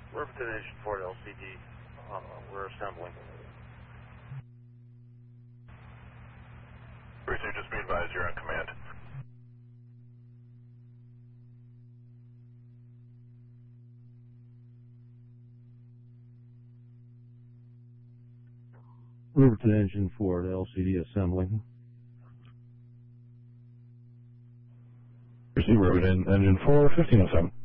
Riverton Engine 4 LCD, we're assembling. Briefly, just be advised you're on command. Riverton Engine 4 LCD assembling. Riverton Engine 4, 1507.